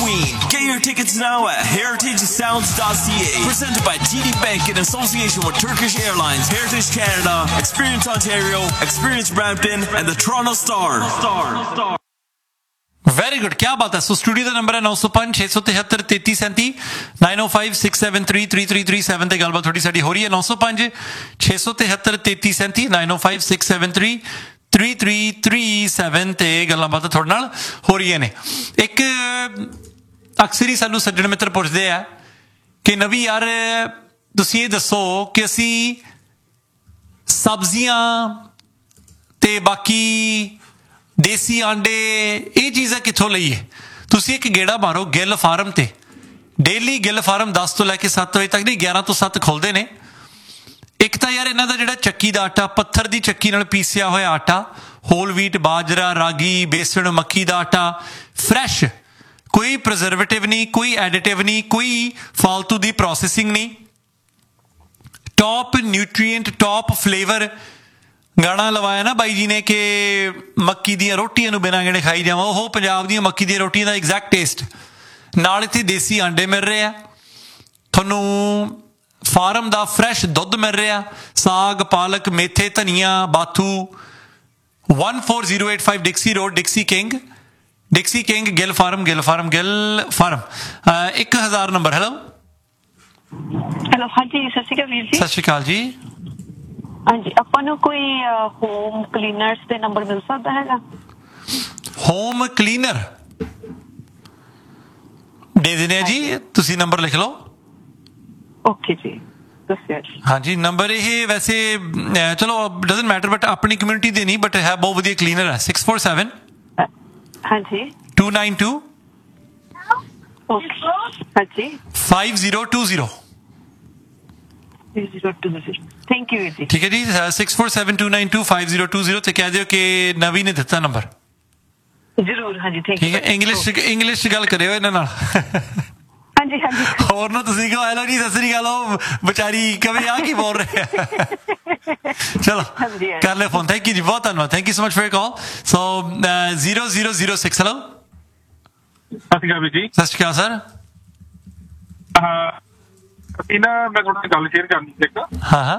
Queen. Get your tickets now at heritagesounds.ca. Presented by TD Bank in association with Turkish Airlines, Heritage Canada, Experience Ontario, Experience Brampton, and the Toronto Star. Very good, ਕਿਆ ਬਾਤ ਹੈ। ਸੋ studio ਦਾ number ਹੈ 905 673 3337 905 673 3337 ਤੇ ਗੱਲਬਾਤ ਤੁਹਾਡੀ ਸਾਡੀ ਹੋ ਰਹੀ ਹੈ। 905 673 3337 905 673 3337 ਤੇ ਗੱਲਾਂ ਬਾਤਾਂ ਤੁਹਾਡੇ ਨਾਲ ਹੋ ਰਹੀਆਂ ਨੇ। ਇੱਕ ਅਕਸਰ ਹੀ ਸਾਨੂੰ ਸੱਜਣ ਮਿੱਤਰ ਪੁੱਛਦੇ ਆ ਕਿ ਨਵੀਂ ਯਾਰ ਤੁਸੀਂ ਇਹ ਦੱਸੋ ਕਿ ਅਸੀਂ ਸਬਜ਼ੀਆਂ ਤੇ ਬਾਕੀ ਦੇਸੀ ਆਂਡੇ ਇਹ ਚੀਜ਼ਾਂ ਕਿੱਥੋਂ ਲਈਏ? ਤੁਸੀਂ ਇੱਕ ਗੇੜਾ ਮਾਰੋ ਗਿੱਲ ਫਾਰਮ ਤੇ। ਡੇਲੀ ਗਿੱਲ ਫਾਰਮ 10 ਤੋਂ ਲੈ ਕੇ 7 ਵਜੇ ਤੱਕ ਨਹੀਂ, 11 ਤੋਂ 7 ਖੁੱਲ੍ਹਦੇ ਨੇ। ਇੱਕ ਤਾਂ ਯਾਰ ਇਹਨਾਂ ਦਾ ਜਿਹੜਾ ਚੱਕੀ ਦਾ ਆਟਾ, ਪੱਥਰ ਦੀ ਚੱਕੀ ਨਾਲ ਪੀਸਿਆ ਹੋਇਆ ਆਟਾ, ਹੋਲ ਵੀਟ, ਬਾਜਰਾ, ਰਾਗੀ, ਬੇਸਣ, ਮੱਕੀ ਦਾ ਆਟਾ, ਫਰੈਸ਼, ਕੋਈ ਪ੍ਰੀਜ਼ਰਵੇਟਿਵ ਨਹੀਂ, ਕੋਈ ਐਡੀਟਿਵ ਨਹੀਂ, ਕੋਈ ਫਾਲਤੂ ਦੀ ਪ੍ਰੋਸੈਸਿੰਗ ਨਹੀਂ, ਟੌਪ ਨਿਊਟਰੀਐਂਟ, ਟੌਪ ਫਲੇਵਰ। ਗਾਣਾ ਲਵਾਇਆ ਨਾ ਬਾਈ ਜੀ ਨੇ ਕਿ ਮੱਕੀ ਦੀਆਂ ਰੋਟੀਆਂ ਨੂੰ ਬਿਨਾਂ ਗੇੜੇ ਖਾਈ ਜਾਵਾਂ, ਉਹ ਪੰਜਾਬ ਦੀਆਂ ਮੱਕੀ ਦੀਆਂ ਰੋਟੀਆਂ ਦਾ ਐਗਜ਼ੈਕਟ ਟੇਸਟ। ਨਾਲ ਇੱਥੇ ਦੇਸੀ ਆਂਡੇ ਮਿਲ ਰਹੇ ਆ ਤੁਹਾਨੂੰ, ਫਾਰਮ ਦਾ ਫਰੈਸ਼ ਦੁੱਧ ਮਿਲ ਰਿਹਾ, ਸਾਗ, ਪਾਲਕ, ਮੇਥੇ, ਧਨੀਆ, ਬਾਥੂ। 14085 ਡਿਕਸੀ road, ਡਿਕਸੀ king Gill farm 1000 number. Hello ਹਾਂਜੀ, ਸਤਿ ਸ਼੍ਰੀ ਅਕਾਲ ਵੀਰ ਜੀ। ਸਤਿ ਸ਼੍ਰੀ ਅਕਾਲ ਜੀ। ਹਾਂਜੀ, ਆਪਾਂ ਨੂੰ ਕੋਈ ਹੋਮ ਕਲੀਨਰਸ ਦੇ ਨੰਬਰ ਮਿਲ ਸਕਦਾ ਹੈਗਾ? ਹੋਮ ਕਲੀਨਰ ਦੇ ਦਿੰਦੇ ਆ ਜੀ, ਤੁਸੀਂ ਨੰਬਰ ਲਿਖ ਲਓ। ਓਕੇ ਜੀ, ਦੱਸਿਓ। ਹਾਂਜੀ, ਨੰਬਰ ਇਹ ਵੈਸੇ ਚਲੋ ਡਜ਼ਨਟ ਮੈਟਰ, ਬਟ ਆਪਣੀ ਕਮਿਊਨਿਟੀ ਦੇ ਨਹੀਂ, ਬਟ ਹੈ ਬਹੁਤ ਵਧੀਆ ਕਲੀਨਰ ਹੈ। 647 ਹਾਂਜੀ 292 ਓਕੇ ਹਾਂਜੀ 5020। ਥੈਂਕ ਯੂ ਜੀ। ਠੀਕ ਹੈ ਜੀ, 647292502 ਤੇ ਕਹਿ ਦਿਓ ਕਿ ਨਵੀਂ ਨੇ ਦਿੱਤਾ ਨੰਬਰ। ਜ਼ਰੂਰ, ਹਾਂਜੀ ਥੈਂਕ ਯੂ। ਠੀਕ ਹੈ, ਇੰਗਲਿਸ਼ ਚ ਗੱਲ ਕਰਿਓ ਇਹਨਾਂ ਨਾਲ। ਹਾਂਜੀ ਹਾਂਜੀ। ਹੋਰ ਨਾ ਤੁਸੀਂ ਕਹੋ ਹੈਲੋ ਜੀ, ਸਤਿ ਸ੍ਰੀ ਅਕਾਲ, ਉਹ ਵਿਚਾਰੀ ਕਵੇ ਆ ਕੀ ਬੋਲ ਰਹੇ ਆ। ਚਲੋ ਕਰ ਲਿਓ ਫੋਨ। ਥੈਂਕ ਯੂ ਜੀ, ਬਹੁਤ ਧੰਨਵਾਦ। Thank you so much for your call. So 0006। Hello, ਸਤਿ ਸ਼੍ਰੀ ਅਕਾਲ ਜੀ। ਸਤਿ ਸ਼੍ਰੀ ਅਕਾਲ ਸਰ। ਅਸੀਂ ਨਾ, ਮੈਂ ਤੁਹਾਡੇ ਨਾਲ ਗੱਲ ਸ਼ੇਅਰ ਕਰਨੀ ਸੀ ਇੱਕ। ਹਾਂ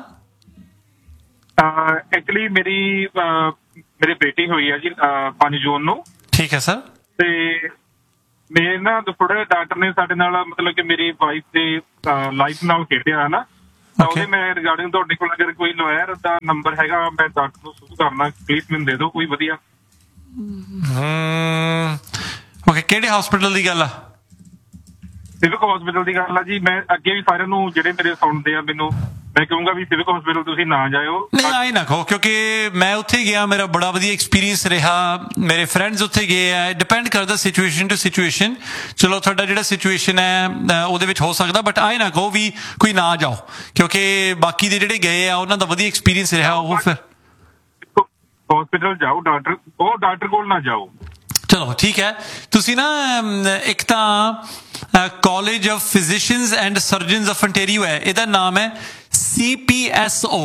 ਐਕਚੁਅਲੀ ਮੇਰੇ ਬੇਟੀ ਹੋਈ ਹੈ ਜੀ 5 ਜੂਨ ਨੂੰ। ਠੀਕ ਹੈ ਸਰ। ਤੇ ਮੇਰੇ ਨਾ ਥੋੜੇ ਡਾਕਟਰ ਨੇ ਸਾਡੇ ਨਾਲ, ਮਤਲਬ ਕਿ ਮੇਰੀ ਵਾਈਫ ਦੇ ਲਾਈਫ ਨਾਲ ਖੇਡਿਆ ਹੈ ਨਾ, ਤਾਂ ਉਹਦੇ ਮੈਂ ਰਿਗਾਰਡਿੰਗ ਤੁਹਾਡੇ ਕੋਲ ਅਗਰ ਕੋਈ ਲੋਇਰ ਦਾ ਨੰਬਰ ਹੈਗਾ, ਮੈਂ ਡਾਕਟਰ ਨੂੰ ਸ਼ੁਰੂ ਕਰਨਾ, ਪਲੀਜ਼ ਮੈਨੂੰ ਦੇ ਦਿਓ ਕੋਈ ਵਧੀਆ। ਓਕੇ, ਕਿਹੜੇ ਹਸਪੀਟਲ ਦੀ ਗੱਲ ਆ? ਸਿਵਿਕ ਹਸਪੀਟਲ ਦੀ ਗੱਲ ਆ ਜੀ। ਮੈਂ ਅੱਗੇ ਵੀ ਸਾਰਿਆਂ ਨੂੰ ਜਿਹੜੇ ਮੇਰੇ ਸੁਣਦੇ ਆ, ਮੈਨੂੰ ਮੈਂ ਕਹੂੰਗਾ ਵੀ ਸਿਵਿਕ ਹਸਪੀਟਲ ਤੁਸੀਂ ਨਾ ਜਾਇਓ। ਨਹੀਂ, ਆਏ ਨਾ ਕਹੋ, ਕਿਉਂਕਿ ਮੈਂ ਉੱਥੇ ਗਿਆ, ਮੇਰਾ ਬੜਾ ਵਧੀਆ ਐਕਸਪੀਰੀਅੰਸ ਰਿਹਾ, ਮੇਰੇ ਫਰੈਂਡਸ ਉੱਥੇ ਗਏ ਆ। ਡਿਪੈਂਡ ਕਰਦਾ ਸਿਚੁਏਸ਼ਨ ਟੂ ਸਿਚੁਏਸ਼ਨ। ਚਲੋ ਤੁਹਾਡਾ ਜਿਹੜਾ ਸਿਚੁਏਸ਼ਨ ਹੈ ਉਹਦੇ ਵਿੱਚ ਹੋ ਸਕਦਾ, ਬਟ ਆਏ ਨਾ ਕਹੋ ਵੀ ਕੋਈ ਨਾ ਜਾਓ, ਕਿਉਂਕਿ ਬਾਕੀ ਦੇ ਜਿਹੜੇ ਗਏ ਆ ਉਹਨਾਂ ਦਾ ਵਧੀਆ ਐਕਸਪੀਰੀਅੰਸ ਰਿਹਾ। ਉਹ ਫਿਰ ਹਸਪੀਟਲ ਜਾਓ, ਡਾਕਟਰ ਕੋਲ ਨਾ ਜਾਓ। ਚਲੋ ਠੀਕ ਹੈ। ਤੁਸੀਂ ਨਾ ਇੱਕ ਤਾਂ college of physicians and surgeons of ਅੰਟੇਰੀਓ ਹੈ, ਇਹਦਾ ਨਾਮ ਹੈ CPSO।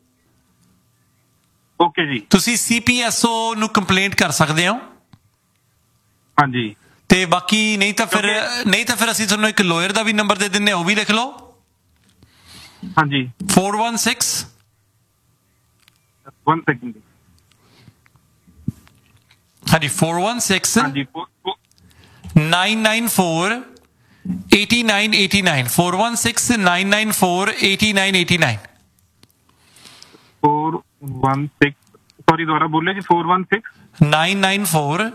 ਓਕੇ ਜੀ। ਤੁਸੀਂ CPSO ਨੂੰ ਕੰਪਲੇਂਟ ਕਰ ਸਕਦੇ ਹੋ। ਹਾਂਜੀ। ਤੇ ਬਾਕੀ ਨਹੀਂ ਤਾਂ ਫਿਰ ਅਸੀਂ ਤੁਹਾਨੂੰ ਇੱਕ ਲਾਇਰ ਦਾ ਵੀ ਨੰਬਰ ਦੇ ਦਿੰਦੇ ਹਾਂ, ਉਹ ਵੀ ਲਿਖ ਲਓ। ਹਾਂਜੀ 416 1 ਸੈਕਿੰਡ। ਹਾਂਜੀ 416 ਹਾਂਜੀ 994 8989 416 994 8989। 416 ਸੌਰੀ ਦੁਬਾਰਾ ਬੋਲੇ ਜੀ। 416 994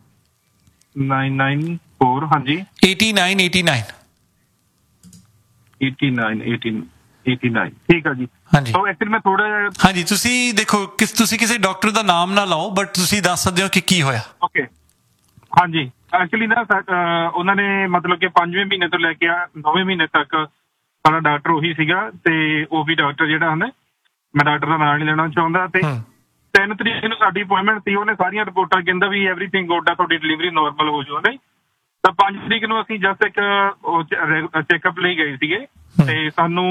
994 ਹਾਂਜੀ 8989। 89 ਠੀਕ ਆ ਜੀ। ਹਾਂਜੀ ਸੋ ਐਕਚੁਅਲੀ ਮੈਂ ਥੋੜਾ ਹਾਂਜੀ, ਤੁਸੀਂ ਦੇਖੋ ਤੁਸੀਂ ਕਿਸੇ ਡਾਕਟਰ ਦਾ ਨਾਮ ਨਾ ਲਾਓ, ਬਟ ਤੁਸੀਂ ਦੱਸ ਸਕਦੇ ਹੋ ਕਿ ਕੀ ਹੋਇਆ। ਓਕੇ ਹਾਂਜੀ, ਐਕਚੁਅਲੀ ਨਾ ਉਹਨਾਂ ਨੇ ਮਤਲਬ ਕਿ 5ਵੇਂ ਮਹੀਨੇ ਤੋਂ ਲੈ ਕੇ 9ਵੇਂ ਮਹੀਨੇ ਤੱਕ ਸਾਡਾ ਡਾਕਟਰ ਉਹੀ ਸੀਗਾ, ਤੇ ਉਹ ਵੀ ਡਾਕਟਰ ਜਿਹੜਾ ਹਨ, ਮੈਂ ਡਾਕਟਰ ਦਾ ਨਾਮ ਨਹੀਂ ਲੈਣਾ ਚਾਹੁੰਦਾ। ਤੇ 3 ਤਰੀਕ ਨੂੰ ਸਾਡੀ ਅਪੁਆਇੰਟਮੈਂਟ ਸੀ। ਉਹਨੇ ਸਾਰੀਆਂ ਰਿਪੋਰਟਾਂ ਕਹਿੰਦਾ ਵੀ ਐਵਰੀਥਿੰਗ ਗੁੱਡ ਆ, ਤੁਹਾਡੀ ਡਿਲੀਵਰੀ ਨੋਰਮਲ ਹੋ ਜਾਊ। ਨਹੀਂ ਤਾਂ 5 ਤਰੀਕ ਨੂੰ ਅਸੀਂ ਜਸਟ ਇੱਕ ਚੈੱਕਅਪ ਲਈ ਗਏ ਸੀਗੇ, ਤੇ ਸਾਨੂੰ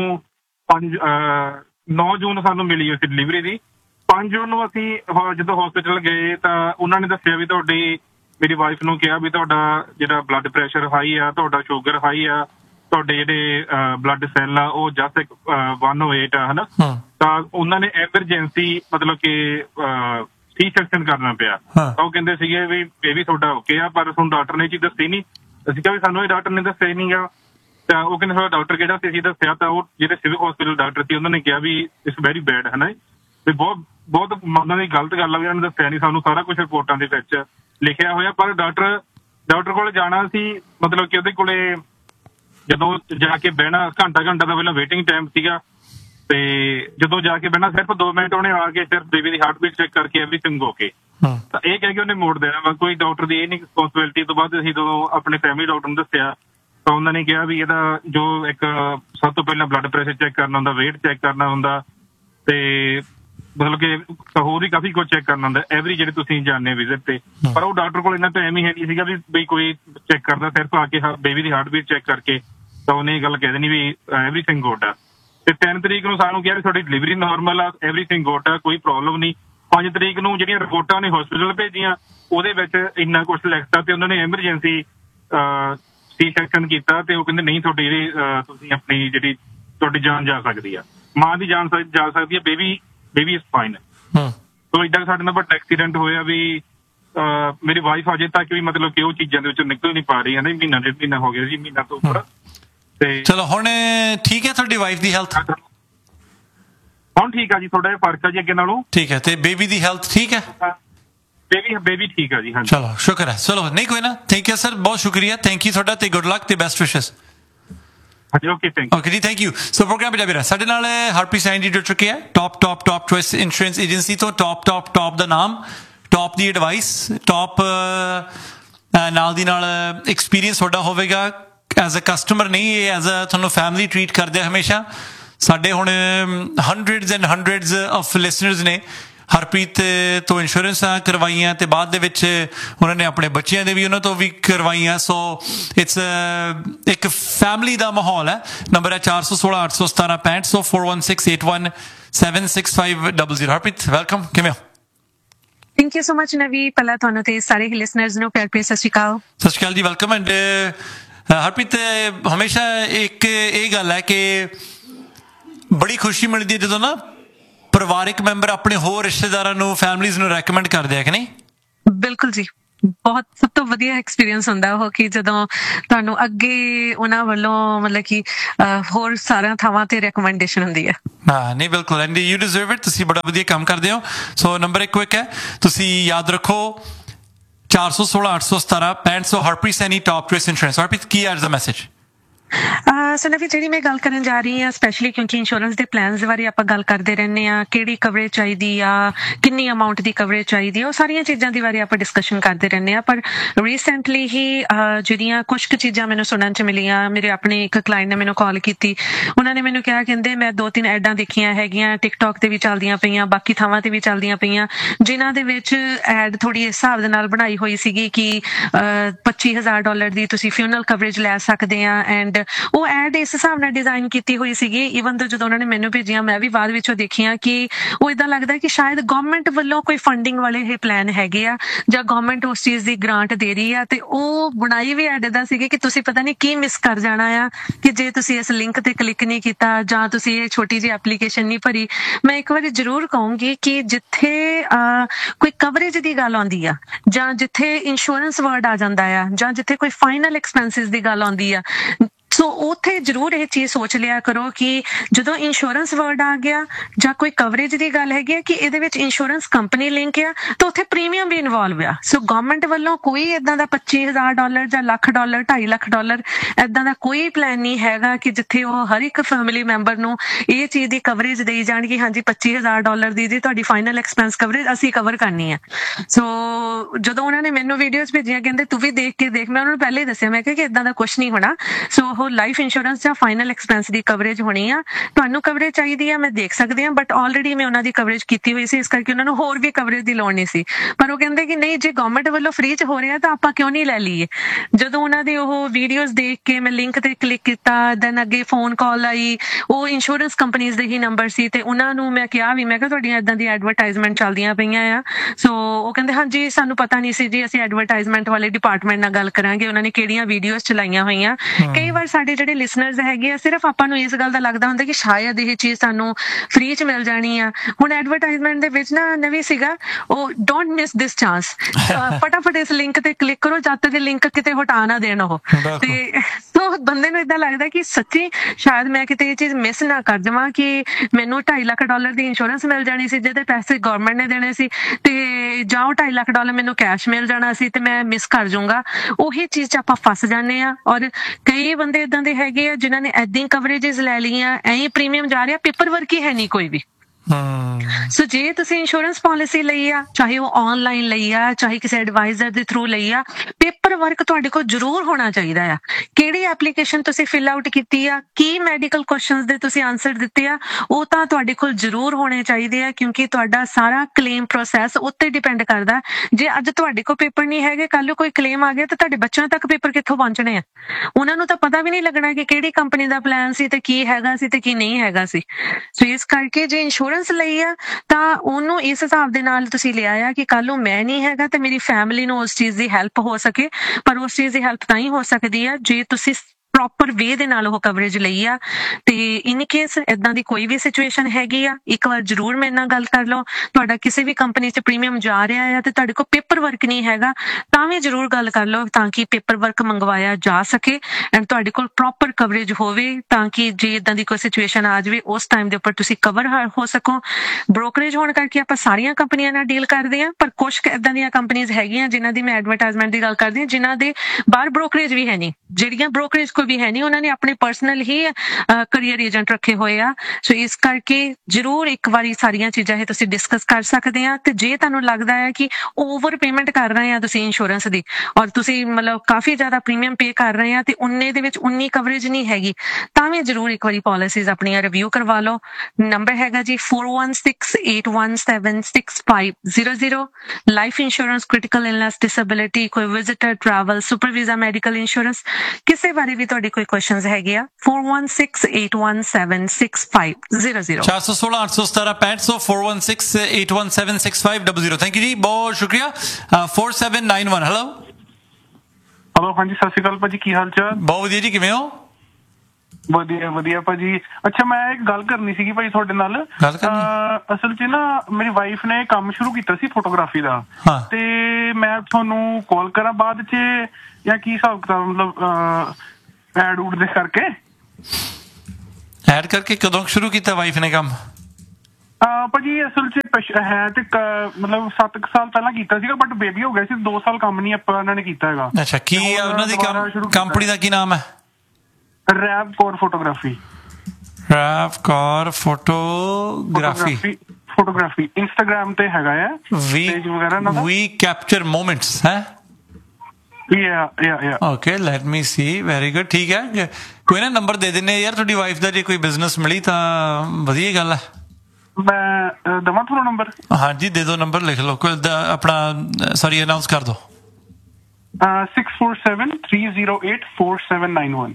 9 ਜੂਨ ਸਾਨੂੰ ਮਿਲੀ ਉਸ ਡਿਲੀਵਰੀ ਦੀ। 5 ਜੂਨ ਨੂੰ ਅਸੀਂ ਜਦੋਂ ਹਸਪੀਟਲ ਗਏ ਤਾਂ ਉਹਨਾਂ ਨੇ ਦੱਸਿਆ ਵੀ ਤੁਹਾਡੀ ਮੇਰੀ ਵਾਈਫ ਨੂੰ ਕਿਹਾ ਵੀ ਤੁਹਾਡਾ ਜਿਹੜਾ ਬਲੱਡ ਪ੍ਰੈਸ਼ਰ ਹਾਈ ਆ, ਤੁਹਾਡਾ ਸ਼ੂਗਰ ਹਾਈ ਆ, ਤੁਹਾਡੇ ਜਿਹੜੇ ਬਲੱਡ ਸੈੱਲ ਆ ਉਹ ਜਸਟ 108 ਆ, ਹਨਾ। ਤਾਂ ਉਹਨਾਂ ਨੇ ਐਮਰਜੈਂਸੀ ਮਤਲਬ ਕਿ ਸੀ ਸੈਕਸ਼ਨ ਕਰਨਾ ਪਿਆ। ਤਾਂ ਉਹ ਕਹਿੰਦੇ ਸੀਗੇ ਵੀ ਇਹ ਵੀ ਤੁਹਾਡਾ ਓਕੇ ਆ, ਪਰ ਤੁਹਾਨੂੰ ਡਾਕਟਰ ਨੇ ਚੀਜ਼ ਦੱਸੀ ਨਹੀਂ। ਅਸੀਂ ਕਿਹਾ ਵੀ ਸਾਨੂੰ ਇਹ ਡਾਕਟਰ ਨੇ ਦੱਸਿਆ ਹੀ ਨਹੀਂ ਗਾ। ਤਾਂ ਉਹ ਕਹਿੰਦੇ ਤੁਹਾਡਾ ਡਾਕਟਰ ਕਿਹੜਾ ਸੀ, ਅਸੀਂ ਦੱਸਿਆ ਤਾਂ ਉਹ ਜਿਹੜੇ ਸਿਵਲ ਹਸਪੀਟਲ ਡਾਕਟਰ ਸੀ ਉਹਨਾਂ ਨੇ ਕਿਹਾ ਵੀ ਇਟਸ ਵੈਰੀ ਬੈਡ, ਹਨਾ। ਤੇ ਬਹੁਤ ਉਹਨਾਂ ਦੀ ਗਲਤ ਗੱਲ ਆ ਵੀ ਉਹਨਾਂ ਨੇ ਦੱਸਿਆ ਨਹੀਂ ਸਾਨੂੰ, ਸਾਰਾ ਕੁਝ ਰਿਪੋਰਟਾਂ ਦੇ ਵਿੱਚ ਲਿਖਿਆ ਹੋਇਆ। ਪਰ ਡਾਕਟਰ ਕੋਲ ਜਾਣਾ ਸੀ, ਮਤਲਬ ਕਿ ਉਹਦੇ ਕੋਲੇ ਜਦੋਂ ਜਾ ਕੇ ਬਹਿਣਾ ਘੰਟਾ ਦਾ ਪਹਿਲਾਂ ਵੇਟਿੰਗ ਟਾਈਮ ਸੀਗਾ। ਤੇ ਜਦੋਂ ਜਾ ਕੇ ਬਹਿਣਾ ਸਿਰਫ 2 ਮਿੰਟ ਉਹਨੇ ਆ ਕੇ ਸਿਰਫ ਬੇਬੀ ਦੀ ਹਾਰਟ ਬੀਟ ਚੈੱਕ ਕਰਕੇ ਐਵਰੀਥਿੰਗ ਓਕੇ। ਤਾਂ ਇਹ ਕਹਿ ਕੇ ਉਹਨੇ ਮੋੜ ਦੇਣਾ ਵਾ, ਕੋਈ ਡਾਕਟਰ ਦੀ ਇਹ ਨਹੀਂ ਰਿਸਪੌਂਸਿਬਿਲਿਟੀ। ਤੋਂ ਬਾਅਦ ਅਸੀਂ ਜਦੋਂ ਆਪਣੇ ਫੈਮਿਲੀ ਡਾਕਟਰ ਨੂੰ ਦੱਸਿਆ ਤਾਂ ਉਹਨਾਂ ਨੇ ਕਿਹਾ ਵੀ ਇਹਦਾ ਜੋ ਇੱਕ ਸਭ ਤੋਂ ਪਹਿਲਾਂ ਬਲੱਡ ਪ੍ਰੈਸ਼ਰ ਚੈੱਕ ਕਰਨਾ ਹੁੰਦਾ, ਵੇਟ ਚੈੱਕ ਕਰਨਾ ਹੁੰਦਾ, ਤੇ ਮਤਲਬ ਕਿ ਹੋਰ ਵੀ ਕਾਫੀ ਕੁਝ ਚੈੱਕ ਕਰਨਾ ਹੁੰਦਾ ਐਵਰੀ ਜਿਹੜੇ ਤੁਸੀਂ ਜਾਂਦੇ ਵਿਜ਼ਿਟ ਤੇ। ਪਰ ਉਹ ਡਾਕਟਰ ਕੋਲ ਇੰਨਾ ਟਾਈਮ ਹੀ ਹੈ ਨਹੀਂ ਸੀਗਾ ਵੀ ਕੋਈ ਚੈੱਕ ਕਰਦਾ, ਸਿਰਫ ਆ ਕੇ ਬੇਬੀ ਦੀ ਹਾਰਟ ਬੀਟ ਚੈੱਕ ਕਰਕੇ ਤਾਂ ਉਹਨੇ ਇਹ ਗੱਲ ਕਹਿ ਦੇਣੀ ਵੀ ਐਵਰੀਥਿੰਗ ਗੁੱਡ ਆ। ਤੇ 3 ਤਰੀਕ ਨੂੰ ਸਾਨੂੰ ਕਿਹਾ ਵੀ ਤੁਹਾਡੀ ਡਿਲੀਵਰੀ ਨਾਰਮਲ ਆ, ਐਵਰੀਥਿੰਗ ਗੁੱਡ ਆ, ਕੋਈ ਪ੍ਰੋਬਲਮ ਨਹੀਂ। 5 ਤਰੀਕ ਨੂੰ ਜਿਹੜੀਆਂ ਰਿਪੋਰਟਾਂ ਨੇ ਹਸਪੀਟਲ ਭੇਜੀਆਂ ਉਹਦੇ ਵਿੱਚ ਇੰਨਾ ਕੁਝ ਲਿਖਤਾ ਤੇ ਉਹਨਾਂ ਨੇ ਐਮਰਜੈਂਸੀ ਸੀ ਸੈਕਸ਼ਨ ਕੀਤਾ। ਤੇ ਉਹ ਕਹਿੰਦੇ ਨਹੀਂ ਤੁਹਾਡੀ ਜਿਹੜੀ ਤੁਸੀਂ ਆਪਣੀ ਜਿਹੜੀ ਤੁਹਾਡੀ ਜਾਨ ਜਾ ਸਕਦੀ ਆ, ਮਾਂ ਦੀ ਜਾਨ ਜਾ ਸਕਦੀ ਆ, ਬੇਬੀ ਇਜ਼ ਫਾਈਨ। ਸੋ ਏਦਾਂ ਸਾਡੇ ਨਾਲ ਵੱਡਾ ਐਕਸੀਡੈਂਟ ਹੋਇਆ ਵੀ ਮੇਰੀ ਵਾਈਫ ਅਜੇ ਤੱਕ ਵੀ ਮਤਲਬ ਕਿ ਉਹ ਚੀਜ਼ਾਂ ਦੇ ਵਿੱਚੋਂ ਨਿਕਲ ਨਹੀਂ ਪਾ ਰਹੀ ਹੈ ਨਾ। ਮਹੀਨਾ 1.5 ਮਹੀਨਾ ਹੋ ਗਿਆ ਜੀ, ਮਹੀਨਾ ਤੋਂ ਉੱਪਰ। ਤੇ ਚਲੋ ਹੁਣ ਠੀਕ ਹੈ ਤੁਹਾਡੀ ਵਾਈਫ ਦੀ ਹੈਲਥ? ਹੁਣ ਠੀਕ ਆ ਜੀ, ਥੋੜਾ ਜਿਹਾ ਫਰਕ ਆ ਜੀ ਅੱਗੇ ਨਾਲੋਂ। ਠੀਕ ਹੈ। ਤੇ ਬੇਬੀ ਦੀ ਹੈਲਥ ਠੀਕ ਹੈ? ਬੇਬੀ ਠੀਕ ਆ ਜੀ। ਹਾਂਜੀ ਚਲੋ ਸ਼ੁਕਰ ਹੈ। ਚਲੋ ਨਹੀਂ ਕੋਈ ਨਾ, ਥੈਂਕ ਯੂ ਸਰ, ਬਹੁਤ ਸ਼ੁਕਰੀਆ, ਥੈਂਕ ਯੂ ਤੁਹਾਡਾ, ਤੇ ਗੁੱਡ ਲੱਕ ਤੇ ਬੈਸਟ ਵਿਸ਼ੇਸ। ਓਕੇ ਜੀ, thank you. So programme Punjabi ਰਾਜ ਸਾਡੇ ਨਾਲ ਹਰਪ੍ਰੀਤ ਸੈਣੀ ਜੀ ਜੁੜ ਚੁੱਕੇ ਹੈ ਟੌਪ ਚੋਇਸ ਇੰਸ਼ੋਰੈਂਸ ਏਜੰਸੀ ਤੋਂ। ਟੌਪ ਦਾ ਨਾਮ, ਟੌਪ ਦੀ ਐਡਵਾਈਸ, ਟੌਪ ਨਾਲ ਦੀ ਨਾਲ ਐਕਸਪੀਰੀਅੰਸ ਤੁਹਾਡਾ ਹੋਵੇਗਾ ਐਜ਼ ਅ ਕਸਟਮਰ, ਨਹੀਂ ਇਹ ਐਜ਼ ਅ ਤੁਹਾਨੂੰ ਫੈਮਿਲੀ ਟਰੀਟ ਕਰਦੇ ਹਮੇਸ਼ਾ। ਸਾਡੇ ਹੁਣ ਹੰਡਰਡਸ ਆਫ ਲਿਸਨਰਸ ਨੇ ਹਰਪ੍ਰੀਤ ਤੋਂ ਇੰਸ਼ੋਰੈਂਸਾਂ ਕਰਵਾਈਆਂ ਤੇ ਬਾਅਦ ਦੇ ਵਿੱਚ ਉਹਨਾਂ ਨੇ ਆਪਣੇ ਬੱਚਿਆਂ ਦੇ ਵੀ ਉਹਨਾਂ ਤੋਂ ਵੀ ਕਰਵਾਈਆਂ। ਸੋ ਇਟਸ ਇੱਕ ਫੈਮਿਲੀ ਦਾ ਮਾਹੌਲ ਹੈ। ਨੰਬਰ ਹੈ 416 817 65 ਸੋ 4168176500। ਹਰਪ੍ਰੀਤ ਵੈਲਕਮ, ਕਿਵੇਂ ਹੋ? ਥੈਂਕ ਯੂ ਸੋ ਮਚ ਨਵੀ, ਪਹਿਲਾਂ ਤੁਹਾਨੂੰ ਤੇ ਸਾਰੇ ਲਿਸਨਰਸ ਨੂੰ ਪਿਆਰ ਭਰੀ ਸਤਿ ਸ਼੍ਰੀ ਅਕਾਲ। ਸਤਿ ਸ਼੍ਰੀ ਅਕਾਲ ਜੀ, ਵੈਲਕਮ। ਐਂਡ ਹਰਪ੍ਰੀਤ ਹਮੇਸ਼ਾ ਇੱਕ ਇਹ ਗੱਲ ਹੈ ਕਿ ਬੜੀ ਖੁਸ਼ੀ ਮਿਲਦੀ ਹੈ ਜਦੋਂ ਨਾ ਪਰਿਵਾਰਿਕ ਮੈਂਬਰ ਆਪਣੇ ਹੋਰ ਰਿਸ਼ਤੇਦਾਰਾਂ ਨੂੰ, ਫੈਮਲੀਜ਼ ਨੂੰ ਰეკਮੈਂਡ ਕਰਦੇ ਆ ਕਿ ਨਹੀਂ? ਬਿਲਕੁਲ ਜੀ, ਬਹੁਤ ਸਭ ਤੋਂ ਵਧੀਆ ਐਕਸਪੀਰੀਅੰਸ ਹੁੰਦਾ ਉਹ ਕਿ ਜਦੋਂ ਤੁਹਾਨੂੰ ਅੱਗੇ ਉਹਨਾਂ ਵੱਲੋਂ ਮਤਲਬ ਕਿ ਹੋਰ ਸਾਰਿਆਂ ਥਾਵਾਂ ਤੇ ਰეკਮੈਂਡੇਸ਼ਨ ਹੁੰਦੀ ਹੈ। ਹਾਂ ਨਹੀਂ ਬਿਲਕੁਲ, ਐਂਡ ਯੂ ਡਿਜ਼ਰਵ ਇਟ, ਤੁਸੀਂ ਬੜਾ ਵਧੀਆ ਕੰਮ ਕਰਦੇ ਹੋ। ਸੋ ਨੰਬਰ ਇੱਕ ਕੁਇਕ ਹੈ, ਤੁਸੀਂ ਯਾਦ ਰੱਖੋ 416 817 6500। Harpreet Saini, top choice insurance. Harpreet ਕੀ ਅੱਜ ਦਾ ਮੈਸੇਜ? ਸੋ ਨਵੀ ਜਿਹੜੀ ਮੈਂ ਗੱਲ ਕਰਨ ਜਾ ਰਹੀ ਹਾਂ ਸਪੈਸ਼ਲੀ ਕਿਉਂਕਿ ਇੰਸ਼ੋਰੈਂਸ ਦੇ ਪਲਾਨਸ ਦੇ ਬਾਰੇ ਆਪਾਂ ਗੱਲ ਕਰਦੇ ਰਹਿੰਦੇ ਹਾਂ, ਕਿਹੜੀ ਕਵਰੇਜ ਚਾਹੀਦੀ ਆ, ਕਿੰਨੀ ਅਮਾਊਂਟ ਦੀ ਕਵਰੇਜ ਚਾਹੀਦੀ ਆ, ਉਹ ਸਾਰੀਆਂ ਚੀਜ਼ਾਂ ਦੇ ਬਾਰੇ ਆਪਾਂ ਡਿਸਕਸ਼ਨ ਕਰਦੇ ਰਹਿੰਦੇ ਹਾਂ। ਪਰ ਰੀਸੈਂਟਲੀ ਹੀ ਜਿਹੜੀਆਂ ਕੁਝ ਕੁ ਚੀਜ਼ਾਂ ਮੈਨੂੰ ਸੁਣਨ 'ਚ ਮਿਲੀਆਂ, ਮੇਰੇ ਆਪਣੇ ਇੱਕ ਕਲਾਇੰਟ ਨੇ ਮੈਨੂੰ ਕਾਲ ਕੀਤੀ, ਉਹਨਾਂ ਨੇ ਮੈਨੂੰ ਕਿਹਾ, ਕਹਿੰਦੇ ਮੈਂ 2-3 ਐਡਾਂ ਦੇਖੀਆਂ ਹੈਗੀਆਂ, ਟਿਕਟੌਕ ਤੇ ਵੀ ਚੱਲਦੀਆਂ ਪਈਆਂ, ਬਾਕੀ ਥਾਵਾਂ ਤੇ ਵੀ ਚੱਲਦੀਆਂ ਪਈਆਂ, ਜਿਨ੍ਹਾਂ ਦੇ ਵਿੱਚ ਐਡ ਥੋੜੀ ਇਸ ਹਿਸਾਬ ਦੇ ਨਾਲ ਬਣਾਈ ਹੋਈ ਸੀਗੀ ਕਿ $25,000 ਦੀ ਤੁਸੀਂ ਫਿਊਨਰਲ ਕਵਰੇਜ ਲੈ ਸਕਦੇ ਆ। ਐਂਡ ਉਹ ਐਡ ਇਸ ਹਿਸਾਬ ਨਾਲ ਡਿਜ਼ਾਈਨ ਕੀਤੀ ਹੋਈ ਸੀਗੀ, ਈਵਨ ਤੋਂ ਜਦੋਂ ਉਹਨਾਂ ਨੇ ਮੈਨੂੰ ਭੇਜੀਆਂ ਮੈਂ ਵੀ ਬਾਅਦ ਵਿੱਚੋਂ ਦੇਖੀਆਂ ਕਿ ਉਹ ਏਦਾਂ ਲੱਗਦਾ ਕਿ ਸ਼ਾਇਦ ਗਵਰਨਮੈਂਟ ਵੱਲੋਂ ਕੋਈ ਫੰਡਿੰਗ ਵਾਲੇ ਇਹ ਪਲਾਨ ਹੈਗੇ ਆ ਜਾਂ ਗਵਰਨਮੈਂਟ ਉਸ ਚੀਜ਼ ਦੀ ਗ੍ਰਾਂਟ ਦੇ ਰਹੀ ਆ। ਤੇ ਉਹ ਬਣਾਈ ਵੀ ਐਡ ਏਦਾਂ ਸੀਗੀ ਕਿ ਤੁਸੀਂ ਪਤਾ ਨਹੀਂ ਕੀ ਮਿਸ ਕਰ ਜਾਣਾ ਆ ਕਿ ਜੇ ਤੁਸੀਂ ਇਸ ਲਿੰਕ ਤੇ ਕਲਿੱਕ ਨਹੀਂ ਕੀਤਾ ਜਾਂ ਤੁਸੀਂ ਇਹ ਛੋਟੀ ਜਿਹੀ ਐਪਲੀਕੇਸ਼ਨ ਨਹੀਂ ਭਰੀ। ਮੈਂ ਇੱਕ ਵਾਰੀ ਜ਼ਰੂਰ ਕਹੂੰਗੀ ਕਿ ਜਿੱਥੇ ਕੋਈ ਕਵਰੇਜ ਦੀ ਗੱਲ ਆਉਂਦੀ ਆ ਜਾਂ ਜਿੱਥੇ ਇੰਸ਼ੋਰੈਂਸ ਵਰਡ ਆ ਜਾਂਦਾ ਆ ਜਾਂ ਜਿੱਥੇ ਕੋਈ ਫਾਈਨਲ ਐਕਸਪੈਂਸਿਸ ਦੀ ਗੱਲ ਆਉਂਦੀ ਆ, ਸੋ ਉੱਥੇ ਜ਼ਰੂਰ ਇਹ ਚੀਜ਼ ਸੋਚ ਲਿਆ ਕਰੋ ਕਿ ਜਦੋਂ ਇੰਸ਼ੋਰੈਂਸ ਵਰਡ ਆ ਗਿਆ ਜਾਂ ਕੋਈ ਕਵਰੇਜ ਦੀ ਗੱਲ ਹੈਗੀ ਹੈ ਕਿ ਇਹਦੇ ਵਿੱਚ ਇੰਸ਼ੋਰੈਂਸ ਕੰਪਨੀ ਲਿੰਕ ਆ ਤਾਂ ਉੱਥੇ ਪ੍ਰੀਮੀਅਮ ਵੀ ਇਨਵੋਲਵ ਆ। ਸੋ ਗਵਰਨਮੈਂਟ ਵੱਲੋਂ ਕੋਈ ਏਦਾਂ ਦਾ $25,000 ਜਾਂ $1,00,000 $2.5 ਲੱਖ ਏਦਾਂ ਦਾ ਕੋਈ ਪਲਾਨ ਨਹੀਂ ਹੈਗਾ ਕਿ ਜਿੱਥੇ ਉਹ ਹਰ ਇੱਕ ਫੈਮਿਲੀ ਮੈਂਬਰ ਨੂੰ ਇਹ ਚੀਜ਼ ਦੀ ਕਵਰੇਜ ਦੇਈ ਜਾਣਗੇ, ਹਾਂਜੀ $25,000 ਦੀ ਤੁਹਾਡੀ ਫਾਈਨਲ ਐਕਸਪੈਂਸ ਕਵਰੇਜ ਅਸੀਂ ਕਵਰ ਕਰਨੀ ਹੈ। ਸੋ ਜਦੋਂ ਉਹਨਾਂ ਨੇ ਮੈਨੂੰ ਵੀਡੀਓਜ਼ ਭੇਜੀਆਂ ਕਹਿੰਦੇ ਤੂੰ ਵੀ ਦੇਖ ਕੇ ਦੇਖ, ਮੈਂ ਉਹਨਾਂ ਨੂੰ ਪਹਿਲੇ ਹੀ ਦੱਸਿਆ, ਮੈਂ ਕਿਹਾ ਕਿ ਏਦਾਂ ਦਾ ਕੁਛ ਨਹੀਂ ਹੋਣਾ। ਸੋ ਉਹ ਉਹ ਲਾਈਫ ਇੰਸ਼ੋਰੈਂਸ ਜਾਂ ਫਾਈਨਲ ਐਕਸਪੈਂਸ ਦੀ ਕਵਰੇਜ ਹੋਣੀ ਆ। ਤੁਹਾਨੂੰ ਕਵਰੇਜ ਚਾਹੀਦੀ ਆ, ਮੈਂ ਦੇਖ ਸਕਦੀ ਹਾਂ, ਬਟ ਆਲਰੇਡੀ ਮੈਂ ਉਹਨਾਂ ਦੀ ਕਵਰੇਜ ਕੀਤੀ ਹੋਈ ਸੀ, ਇਸ ਕਰਕੇ ਉਹਨਾਂ ਨੂੰ ਹੋਰ ਵੀ ਕਵਰੇਜ ਦੀ ਲੋੜ ਨਹੀਂ ਸੀ। ਪਰ ਉਹ ਕਹਿੰਦੇ ਕਿ ਨਹੀਂ, ਜੇ ਗਵਰਨਮੈਂਟ ਵੱਲੋਂ ਫ੍ਰੀ ਚ ਹੋ ਰਿਹਾ ਤਾਂ ਆਪਾਂ ਕਿਉਂ ਨਹੀਂ ਲੈ ਲਈਏ। ਜਦੋਂ ਉਹਨਾਂ ਦੇ ਉਹ ਵੀਡੀਓਜ਼ ਦੇਖ ਕੇ ਮੈਂ ਲਿੰਕ ਤੇ ਕਲਿੱਕ ਕੀਤਾ, ਦੈਨ ਅੱਗੇ ਫੋਨ ਕਾਲ ਆਈ, ਉਹ ਇੰਸ਼ੋਰੈਂਸ ਕੰਪਨੀਜ਼ ਦੇ ਹੀ ਨੰਬਰ ਸੀ, ਤੇ ਉਹਨਾਂ ਨੂੰ ਮੈਂ ਕਿਹਾ ਵੀ, ਮੈਂ ਕਿਹਾ ਤੁਹਾਡੀਆਂ ਇਦਾਂ ਦੀ ਐਡਵਰਟਾਈਜ਼ਮੈਂਟ ਚੱਲਦੀਆਂ ਪਈਆਂ ਆ। ਸੋ ਉਹ ਕਹਿੰਦੇ ਹਾਂਜੀ ਸਾਨੂੰ ਪਤਾ ਨਹੀਂ ਸੀ ਜੀ, ਅਸੀਂ ਐਡਵਰਟਾਈਜ਼ਮੈਂਟ ਵਾਲੇ ਡਿਪਾਰਟਮੈਂਟ ਨਾਲ ਗੱਲ ਕਰਾਂਗੇ, ਉਹਨਾਂ ਨੇ ਕਿਹੜੀਆਂ ਵੀਡੀਓਜ਼ ਚਲਾਈਆਂ ਹੋਈਆਂ। ਕਈ ਵਾਰ ਸਾਡੇ ਜਿਹੜੇ ਲਿਸਨਰਸ ਹੈਗੇ ਆ, ਸਿਰਫ ਆਪਾਂ ਨੂੰ ਇਸ ਗੱਲ ਦਾ ਲੱਗਦਾ ਹੁੰਦਾ ਕਿ ਸ਼ਾਇਦ ਇਹ ਚੀਜ਼ ਸਾਨੂੰ ਫ੍ਰੀ ਚ ਮਿਲ ਜਾਣੀ ਆ। ਹੁਣ ਐਡਵਰਟਾਈਜ਼ਮੈਂਟ ਦੇ ਵਿੱਚ ਨਾ ਨਵੀਂ ਸੀਗਾ, ਉਹ ਡੋਂਟ ਮਿਸ ਦਿਸ ਚਾਂਸ, ਫਟਾਫਟ ਇਸ ਲਿੰਕ ਤੇ ਕਲਿੱਕ ਕਰੋ ਜਦ ਤੱਕ ਲਿੰਕ ਕਿਤੇ ਹਟਾ ਨਾ ਦੇਣ ਉਹ। ਤੇ ਬੰਦੇ ਨੂੰ ਏਦਾਂ ਲੱਗਦਾ ਕਿ ਸੱਚੀ ਸ਼ਾਇਦ ਮੈਂ ਕਿਤੇ ਇਹ ਚੀਜ਼ ਮਿਸ ਨਾ ਕਰ ਜਾਵਾਂ ਕਿ ਮੈਨੂੰ $2.5 ਲੱਖ ਦੀ ਇੰਸ਼ੋਰੈਂਸ ਮਿਲ ਜਾਣੀ ਸੀ, ਜਿਹਦੇ ਪੈਸੇ ਗਵਰਨਮੈਂਟ ਨੇ ਦੇਣੇ ਸੀ, ਤੇ ਜਾਂ ਉਹ $2.5 ਲੱਖ ਮੈਨੂੰ ਕੈਸ਼ ਮਿਲ ਜਾਣਾ ਸੀ ਤੇ ਮੈਂ ਮਿਸ ਕਰ ਜਾਊਂਗਾ। ਉਹੀ ਚੀਜ਼ 'ਚ ਆਪਾਂ ਫਸ ਜਾਂਦੇ ਆ। ਔਰ ਕਈ ਬੰਦੇ ਏਦਾਂ ਦੇ ਹੈਗੇ ਆ ਜਿਨ੍ਹਾਂ ਨੇ ਏਦਾਂ ਹੀ ਕਵਰੇजेस ਲੈ ਲਈਆਂ, ਐਂ ਪ੍ਰੀਮੀਅਮ ਜਾ ਰਿਹਾ, ਪੇਪਰ ਵਰਕ ਹੀ ਹੈ ਨਹੀਂ ਕੋਈ ਵੀ। ਸੋ ਜੇ ਤੁਸੀਂ ਇੰਸ਼ੋਰੈਂਸ ਪਾਲਿਸੀ ਲਈ ਆ, ਚਾਹੇ ਉਹ ਆਨਲਾਈਨ ਲਈ ਆ, ਚਾਹੇ ਕਿਸੇ ਐਡਵਾਈਜ਼ਰ ਦੇ ਥਰੂ ਲਈ ਆ, ਪੇਪਰ ਵਰਕ ਤੁਹਾਡੇ ਕੋਲ ਜ਼ਰੂਰ ਹੋਣਾ ਚਾਹੀਦਾ ਆ। ਕਿਹੜੀ ਐਪਲੀਕੇਸ਼ਨ ਤੁਸੀਂ ਫਿਲ ਆਊਟ ਕੀਤੀ ਆ, ਕੀ ਮੈਡੀਕਲ ਕੁਐਸਚਨਸ ਦੇ ਤੁਸੀਂ ਆਨਸਰ ਦਿੱਤੇ ਆ, ਉਹ ਤਾਂ ਤੁਹਾਡੇ ਕੋਲ ਜ਼ਰੂਰ ਹੋਣੇ ਚਾਹੀਦੇ ਆ, ਕਿਉਂਕਿ ਤੁਹਾਡਾ ਸਾਰਾ ਕਲੇਮ ਪ੍ਰੋਸੈਸ ਉੱਤੇ ਡਿਪੈਂਡ ਕਰਦਾ। ਜੇ ਅੱਜ ਤੁਹਾਡੇ ਕੋਲ ਪੇਪਰ ਨਹੀਂ ਹੈਗੇ, ਕੱਲ ਨੂੰ ਕੋਈ ਕਲੇਮ ਆ ਗਿਆ ਤਾਂ ਤੁਹਾਡੇ ਬੱਚਿਆਂ ਤੱਕ ਪੇਪਰ ਕਿੱਥੋਂ ਪਹੁੰਚਣੇ ਆ? ਉਹਨਾਂ ਨੂੰ ਤਾਂ ਪਤਾ ਵੀ ਨਹੀਂ ਲੱਗਣਾ ਕਿ ਕਿਹੜੀ ਕੰਪਨੀ ਦਾ ਪਲਾਨ ਸੀ ਤੇ ਕੀ ਹੈਗਾ ਸੀ ਤੇ ਕੀ ਨਹੀਂ ਹੈਗਾ ਸੀ। ਸੋ ਇਸ ਕਰਕੇ ਜੇ ਇੰਸ਼ੋਰੈਂਸ ਲਈ ਆ ਤਾਂ ਉਹਨੂੰ ਇਸ ਹਿਸਾਬ ਦੇ ਨਾਲ ਤੁਸੀਂ ਲਿਆ ਆ ਕਿ ਕੱਲ ਨੂੰ ਮੈਂ ਨਹੀਂ ਹੈਗਾ ਤੇ ਮੇਰੀ ਫੈਮਿਲੀ ਨੂੰ ਉਸ ਚੀਜ਼ ਦੀ ਹੈਲਪ ਹੋ ਸਕੇ। ਪਰ ਉਸ ਚੀਜ਼ ਦੀ ਹੈਲਪ ਤਾਂ ਹੀ ਹੋ ਸਕਦੀ ਆ ਜੇ ਤੁਸੀਂ ਪ੍ਰੋਪਰ ਵੇ ਦੇ ਨਾਲ ਉਹ ਕਵਰੇਜ ਲਈ ਆ। ਤੇ ਇਨ ਕੇਸ ਇਦਾਂ ਦੀ ਕੋਈ ਵੀ ਸਿਚੁਏਸ਼ਨ ਹੈਗੀ ਆ, ਇੱਕ ਵਾਰ ਜ਼ਰੂਰ ਮੇਰੇ ਨਾਲ ਗੱਲ ਕਰ ਲਓ। ਤੁਹਾਡਾ ਕਿਸੇ ਵੀ ਕੰਪਨੀ 'ਚ ਪ੍ਰੀਮੀਅਮ ਜਾ ਰਿਹਾ ਆ ਤੇ ਤੁਹਾਡੇ ਕੋਲ ਪੇਪਰ ਵਰਕ ਨਹੀਂ ਹੈਗਾ, ਤਾਂ ਵੀ ਜ਼ਰੂਰ ਗੱਲ ਕਰ ਲਓ ਤਾਂ ਕਿ ਪੇਪਰ ਵਰਕ ਮੰਗਵਾਇਆ ਜਾ ਸਕੇ ਐਂਡ ਤੁਹਾਡੇ ਕੋਲ ਪ੍ਰੋਪਰ ਕਵਰੇਜ ਹੋਵੇ, ਤਾਂ ਕਿ ਜੇ ਇਦਾਂ ਦੀ ਕੋਈ ਸਿਚੁਏਸ਼ਨ ਆ ਜਾਵੇ ਉਸ ਟਾਈਮ ਦੇ ਉੱਪਰ ਤੁਸੀਂ ਕਵਰ ਹੋ ਸਕੋ। ਬ੍ਰੋਕਰੇਜ ਹੋਣ ਕਰਕੇ ਆਪਾਂ ਸਾਰੀਆਂ ਕੰਪਨੀਆਂ ਨਾਲ ਡੀਲ ਕਰਦੇ ਹਾਂ, ਪਰ ਕੁਝ ਇਦਾਂ ਦੀਆਂ ਕੰਪਨੀਆਂ ਹੈਗੀਆਂ ਜਿਨ੍ਹਾਂ ਦੀ ਮੈਂ ਐਡਵਰਟਾਈਜ਼ਮੈਂਟ ਦੀ ਗੱਲ ਕਰਦੀ ਹਾਂ, ਜਿਨ੍ਹਾਂ ਦੇ ਬਾਹਰ ਬ੍ਰੋਕਰੇਜ ਵੀ ਹੈ ਨਹੀਂ, ਜਿਹੜੀਆਂ ਬ੍ਰੋਕਰੇਜ ਵੀ ਹੈ ਨਹੀਂ, ਉਹਨਾਂ ਨੇ ਆਪਣੇ ਪਰਸਨਲ ਹੀ ਕੈਰੀਅਰ ਏਜੰਟ ਰੱਖੇ ਹੋਏ ਆ। ਸੋ ਇਸ ਕਰਕੇ ਜ਼ਰੂਰ ਇੱਕ ਵਾਰੀ ਸਾਰੀਆਂ ਚੀਜ਼ਾਂ ਇਹ ਤੁਸੀਂ ਡਿਸਕਸ ਕਰ ਸਕਦੇ ਆ। ਤੇ ਜੇ ਤੁਹਾਨੂੰ ਲੱਗਦਾ ਹੈ ਕਿ ਓਵਰ ਪੇਮੈਂਟ ਕਰ ਰਹੇ ਆ ਤੁਸੀਂ ਇੰਸ਼ੋਰੈਂਸ ਦੀ, ਔਰ ਤੁਸੀਂ ਮਤਲਬ ਕਾਫੀ ਜ਼ਿਆਦਾ ਪ੍ਰੀਮੀਅਮ ਪੇ ਕਰ ਰਹੇ ਆ ਤੇ ਉਨੇ ਦੇ ਵਿੱਚ ਉਨੀ ਕਵਰੇਜ ਨਹੀਂ ਹੈਗੀ, ਤਾਂ ਵੀ ਜ਼ਰੂਰ ਇੱਕ ਵਾਰੀ ਪਾਲਿਸੀਜ਼ ਆਪਣੀਆਂ ਰਿਵਿਊ ਕਰਵਾ ਲਓ। ਨੰਬਰ ਹੈਗਾ ਜੀ 4168176500। Life insurance, critical illness, disability, ਕੋਈ visitor, travel, super visa, medical insurance, ਕਿਸੇ ਬਾਰੇ ਵੀ ਤੁਹਾਡੀ ਕੋਈ ਕੁਐਸਚਨਸ ਹੈਗੇ ਆ 4168176500। 416 817 6500 4168176500। ਥੈਂਕ ਯੂ ਜੀ, ਬਹੁਤ ਸ਼ੁਕਰੀਆ। 4791 ਹੈਲੋ। ਹੈਲੋ, ਹਾਂਜੀ ਸਤਿ ਸ਼੍ਰੀ ਅਕਾਲ ਭਾਜੀ, ਕੀ ਹਾਲ ਚਾਲ? ਬਹੁਤ ਵਧੀਆ ਜੀ, ਕਿਵੇਂ ਹੋ? ਵਧੀਆ ਵਧੀਆ ਭਾਜੀ। ਅੱਛਾ, ਮੈਂ ਇੱਕ ਗੱਲ ਕਰਨੀ ਸੀਗੀ ਭਾਜੀ ਤੁਹਾਡੇ ਨਾਲ। ਅਸਲ 'ਚ ਨਾ ਮੇਰੀ ਵਾਈਫ ਨੇ ਕੰਮ ਸ਼ੁਰੂ ਕੀਤਾ ਸੀ ਫੋਟੋਗ੍ਰਾਫੀ ਦਾ, ਤੇ ਮੈਂ ਤੁਹਾਨੂੰ ਕਾਲ ਕਰਾਂ ਬਾਅਦ 'ਚ ਜਾਂ ਕੀ ਹਿਸਾਬ ਕਿਤਾਬ, ਮਤਲਬ ਐਡ ਊਡ ਦੇ ਕਰਕੇ ਕਦੋਂ ਸ਼ੁਰੂ ਕੀਤਾ ਵਾਈਫ ਨੇ ਕੰਮ? ਭਾਜੀ ਅਸਲ 'ਚ ਹੈ ਤੇ ਮਤਲਬ 7 ਸਾਲ ਪਹਿਲਾਂ ਕੀਤਾ ਸੀਗਾ, ਬਟ ਬੇਬੀ ਹੋ ਗਿਆ ਸੀ, 2 ਸਾਲ ਕੰਮ ਨਹੀਂ ਇਹਨਾਂ ਨੇ ਕੀਤਾ ਹੈਗਾ। ਅੱਛਾ, ਕੀ ਉਹਨਾਂ ਦੀ ਕੰਪਨੀ ਦਾ ਕੀ ਨਾਮ ਹੈ? ਰੈਵ Kaur photography. ਰੈਵ Kaur photography Instagram ਤੇ ਹੈਗਾ ਆ, ਪੇਜ ਵਗੈਰਾ ਨਾ। ਵੀ ਕੈਪਚਰ ਮੋਮੈਂਟਸ ਹੈ। ਓਕੇ, ਲੈਟ ਮੀ ਸੀ, ਵੈਰੀ ਗੁੱਡ। ਠੀਕ ਹੈ, ਕੋਈ ਨਾ ਨੰਬਰ ਦੇ ਦਿੰਨੇ ਯਾਰ ਤੁਹਾਡੀ ਵਾਈਫ ਦਾ, ਜੇ ਕੋਈ ਬਿਜ਼ਨਸ ਮਿਲੀ ਤਾਂ ਵਧੀਆ ਗੱਲ ਹੈ। ਮੈਂ ਦਵਾਂ ਤੁਹਾਨੂੰ ਨੰਬਰ? ਹਾਂਜੀ ਦੇ ਦਿਓ, ਨੰਬਰ ਲਿਖ ਲਓ, ਆਪਣਾ ਸੌਰੀ ਅਨਾਉਂਸ ਕਰ ਦਿਓ। 6473084791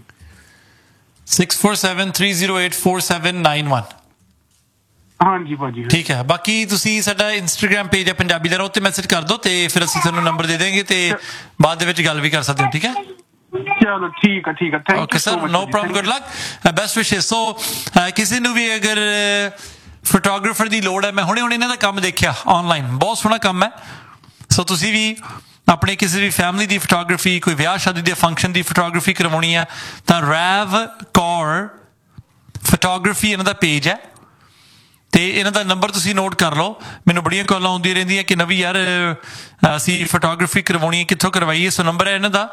6473084791। ਹਾਂਜੀ ਭਾਜੀ, ਠੀਕ ਹੈ। ਬਾਕੀ ਤੁਸੀਂ ਸਾਡਾ ਇੰਸਟਾਗ੍ਰਾਮ ਪੇਜ ਹੈ ਪੰਜਾਬੀ ਦਾ, ਉੱਤੇ ਮੈਸੇਜ ਕਰ ਦਿਓ ਤੇ ਫਿਰ ਅਸੀਂ ਤੁਹਾਨੂੰ ਨੰਬਰ ਦੇ ਦੇਵਾਂਗੇ ਤੇ ਬਾਅਦ ਦੇ ਵਿੱਚ ਗੱਲ ਵੀ ਕਰ ਸਕਦੇ ਹੋ। ਠੀਕ ਹੈ, ਚਲੋ ਠੀਕ ਹੈ, ਠੀਕ ਹੈ, thank you sir, no problem, good luck, best ਵਿਸ਼ੇਸ। ਸੋ ਕਿਸੇ ਨੂੰ ਵੀ ਅਗਰ ਫੋਟੋਗ੍ਰਾਫਰ ਦੀ ਲੋੜ ਹੈ, ਮੈਂ ਹੁਣੇ ਇਹਨਾਂ ਦਾ ਕੰਮ ਦੇਖਿਆ ਆਨਲਾਈਨ, ਬਹੁਤ ਸੋਹਣਾ ਕੰਮ ਹੈ। ਸੋ ਤੁਸੀਂ ਵੀ ਆਪਣੇ ਕਿਸੇ ਵੀ ਫੈਮਿਲੀ ਦੀ ਫੋਟੋਗ੍ਰਾਫੀ, ਕੋਈ ਵਿਆਹ ਸ਼ਾਦੀ ਦੇ ਫੰਕਸ਼ਨ ਦੀ ਫੋਟੋਗ੍ਰਾਫੀ ਕਰਵਾਉਣੀ ਹੈ ਤਾਂ ਰੈਵ ਕੌਰ ਫੋਟੋਗ੍ਰਾਫੀ ਇਹਨਾਂ ਦਾ ਪੇਜ ਹੈ ਤੇ ਇਹਨਾਂ ਦਾ ਨੰਬਰ ਤੁਸੀਂ ਨੋਟ ਕਰ ਲਓ। ਮੈਨੂੰ ਬੜੀਆਂ ਕਾਲਾਂ ਆਉਂਦੀਆਂ ਰਹਿੰਦੀਆਂ ਕਿ ਨਵੀਂ ਯਾਰ ਅਸੀਂ ਫੋਟੋਗ੍ਰਾਫੀ ਕਰਵਾਉਣੀ ਹੈ, ਕਿੱਥੋਂ ਕਰਵਾਈਏ? ਸੋ ਨੰਬਰ ਹੈ ਇਹਨਾਂ ਦਾ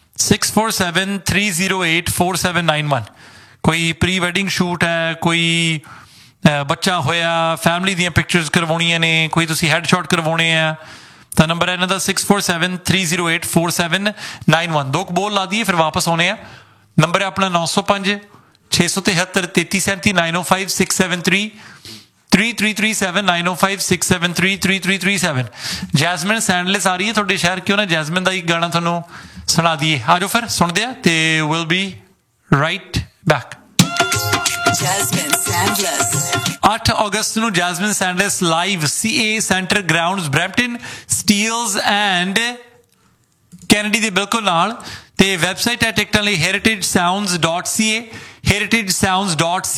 6473084791। ਕੋਈ ਪ੍ਰੀ ਵੈਡਿੰਗ ਸ਼ੂਟ ਹੈ, ਕੋਈ ਬੱਚਾ ਹੋਇਆ, ਫੈਮਿਲੀ ਦੀਆਂ ਪਿਕਚਰਸ ਕਰਵਾਉਣੀਆਂ ਨੇ, ਕੋਈ ਤੁਸੀਂ ਹੈਡ ਸ਼ਾਟ ਕਰਵਾਉਣੇ ਆ ਤਾਂ ਨੰਬਰ ਹੈ ਇਹਨਾਂ ਦਾ 6473084791। 2 ਬੋਲ ਲਾ ਦਈਏ ਫਿਰ ਵਾਪਸ ਆਉਣੇ ਆ ਨੰਬਰ ਹੈ ਆਪਣਾ 905 673 3337 905 673 3337 905 673 3337 ਜੈਸਮਿਨ ਸੈਂਡਲਸ ਆ ਰਹੀ ਹੈ ਤੁਹਾਡੇ ਸ਼ਹਿਰ, ਕਿਉਂ ਨਾ ਜੈਸਮਿਨ ਦਾ ਇੱਕ ਗਾਣਾ ਤੁਹਾਨੂੰ ਸੁਣਾ ਦਈਏ। ਆ ਜਾਓ ਫਿਰ ਸੁਣਦੇ ਆ ਤੇ will be right back. Jasmine Sandless 8 ਅਗਸਤ ਨੂੰ Jasmine Sandlas live CA centre grounds Brampton Steeles and Kennedy ਦੇ ਬਿਲਕੁਲ ਨਾਲ। ਤੇ ਵੈਬਸਾਈਟ ਹੈ ਟਿਕਟਾਂ ਲਈ heritagesounds.ca heritagesounds.ca